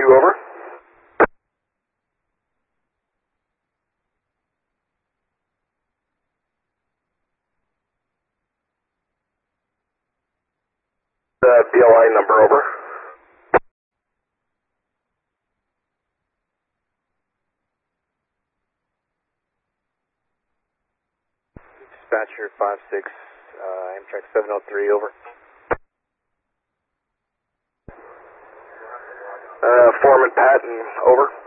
over. BLI number over. Dispatcher 5-6, Amtrak 703, over. Foreman Patton, over.